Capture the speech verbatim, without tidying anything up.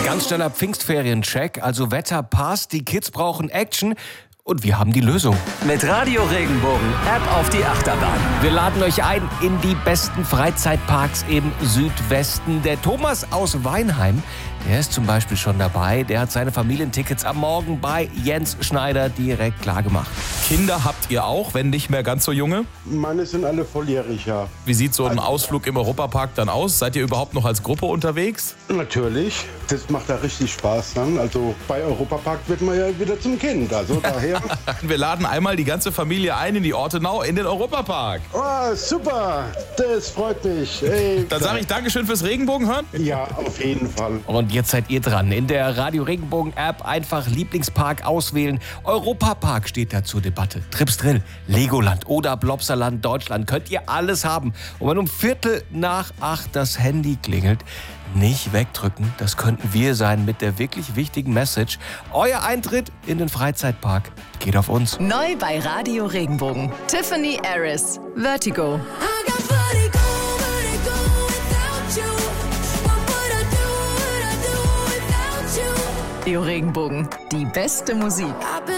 Ganz schneller Pfingstferien-Check. Also Wetter passt, die Kids brauchen Action. Und wir haben die Lösung. Mit Radio Regenbogen App auf die Achterbahn. Wir laden euch ein in die besten Freizeitparks im Südwesten. Der Thomas aus Weinheim, der ist zum Beispiel schon dabei. Der hat seine Familientickets am Morgen bei Jens Schneider direkt klargemacht. Kinder habt ihr auch, wenn nicht mehr ganz so junge? Meine sind alle volljährig, ja. Wie sieht so ein Ausflug im Europapark dann aus? Seid ihr überhaupt noch als Gruppe unterwegs? Natürlich. Das macht da richtig Spaß dann. Also bei Europapark wird man ja wieder zum Kind. Also daher. Wir laden einmal die ganze Familie ein in die Ortenau in den Europapark. Oh, super. Das freut mich. Ey, Dann sage ich Dankeschön fürs Regenbogenhören. ja, auf jeden Fall. Und jetzt seid ihr dran. In der Radio Regenbogen App einfach Lieblingspark auswählen. Europapark steht da zur Debatte. Trips Drill, Legoland oder Blobserland Deutschland. Könnt ihr alles haben. Und wenn um Viertel nach acht das Handy klingelt, nicht wegdrücken. Das könnten wir sein mit der wirklich wichtigen Message. Euer Eintritt in den Freizeitpark geht auf uns. Neu bei Radio Regenbogen. Tiffany Harris, Vertigo. Radio Regenbogen, die beste Musik.